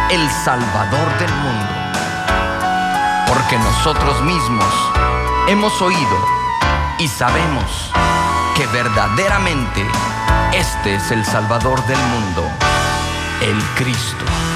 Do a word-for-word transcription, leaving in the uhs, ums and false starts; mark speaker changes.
Speaker 1: el Salvador del mundo. Porque nosotros mismos hemos oído y sabemos que verdaderamente este es el Salvador del mundo, el Cristo.